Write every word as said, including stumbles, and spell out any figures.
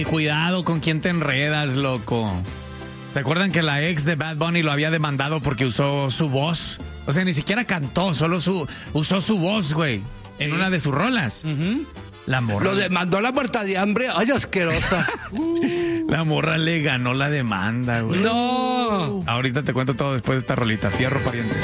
cuidado con quién te enredas, loco. ¿Se acuerdan que la ex de Bad Bunny lo había demandado porque usó su voz? O sea, ni siquiera cantó, solo su, usó su voz, güey, en una de sus rolas. Uh-huh. La morra. Lo demandó la muerta de hambre. Ay, asquerosa. La morra le ganó la demanda, güey. No. Ahorita te cuento todo después de esta rolita. Fierro, pariente.